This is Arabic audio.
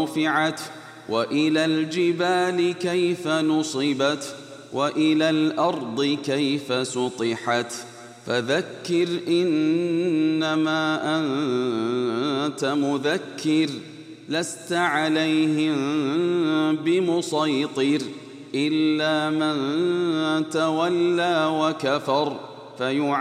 رفعت وإلى الجبال كيف نصبت وإلى الأرض كيف سطحت فذكر إنما أنت مذكر لست عليهم بمسيطر إلا من تولى وكفر